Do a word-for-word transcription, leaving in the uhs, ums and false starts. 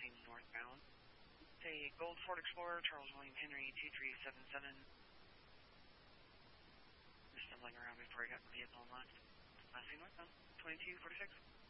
passing northbound. Say Gold Ford Explorer, Charles William Henry, two three seven seven. Just stumbling around before I got the vehicle on left. Passing northbound, twenty-two forty-six.